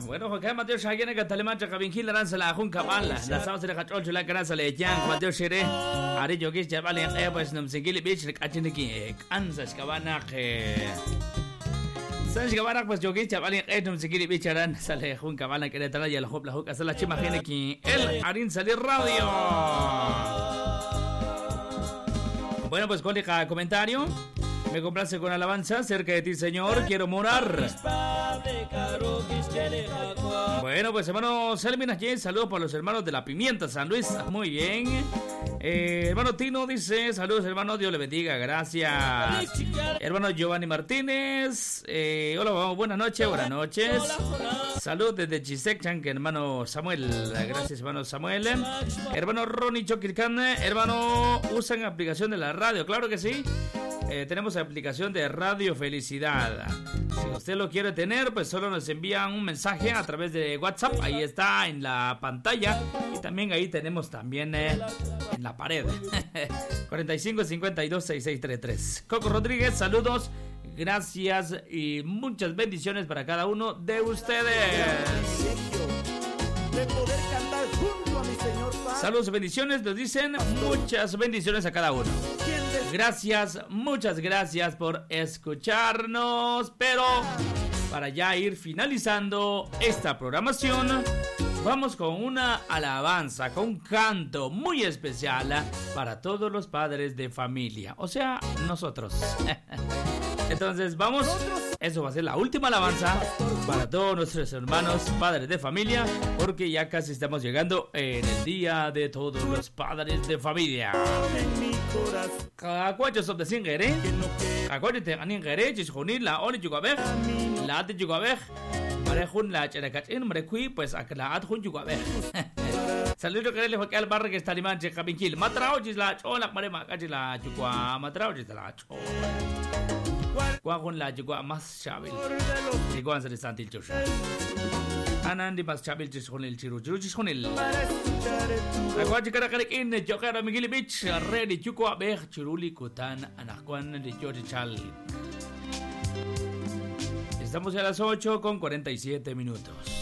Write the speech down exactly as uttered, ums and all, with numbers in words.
Bueno, Juan Mateo Shagene Catalemancha Cabinjil Lanza la Junca Bala, la South de Cachol, la Grasa Leyan, Mateo Shere, Ari Yogis Jabali, pues no se quiere bitch, Cachiniki, Kansas Cabana, San Cabana, pues Yogis Jabali, no se quiere bicharan, sale Junca Bala, que le trae el Hopla Hook, hasta la Chima Geneki, el Arin Salir Radio. Bueno, pues colega, comentario. Me complace con alabanza, cerca de ti, Señor, quiero morar. Bueno, pues hermano Selmin aquí, saludos para los hermanos de la Pimienta, San Luis, muy bien. Eh, hermano Tino dice, saludos hermano, Dios le bendiga, gracias. Hermano Giovanni Martínez, eh, hola, buenas noches, buenas noches. Saludos desde Chisechan, que hermano Samuel, gracias hermano Samuel. Hermano Ronnie Chokirkan, hermano, usan aplicación de la radio, claro que sí. Eh, tenemos aplicación de Radio Felicidad. Si usted lo quiere tener, pues solo nos envía un mensaje a través de WhatsApp. Ahí está en la pantalla. Y también ahí tenemos también eh, en la pared. cuarenta y cinco cincuenta y dos sesenta y seis treinta y tres. Coco Rodríguez, saludos. Gracias y muchas bendiciones para cada uno de ustedes. De poder cantar junto a mi Señor Padre. Saludos y bendiciones, nos dicen muchas bendiciones a cada uno. Gracias, muchas gracias por escucharnos. Pero para ya ir finalizando esta programación, vamos con una alabanza, con un canto muy especial para todos los padres de familia, o sea, nosotros. Entonces vamos, eso va a ser la última alabanza para todos nuestros hermanos padres de familia, porque ya casi estamos llegando en el día de todos los padres de familia. Kakuacho sob de singere, kakuacho te anin gere, chisjonil la oli jugabej, la ate jugabej, marejun la cherecachin, marekui, pues a la adjun jugabej. Saludos que le fue al barrio que está limán che cabinquil, matrao chis la chola marema cachis la chukua, matrao chis la chola. Cuajon la chukua más chabil, chikuan se desantil chusha. Anandi mas chabil chisjonil chiru chiru chisjonil. Aguachi karakarekin jokera Miguel Beach ready chukua beh chiruli kutan anakuan de George Chal. Estamos a las ocho con cuarenta y siete minutos.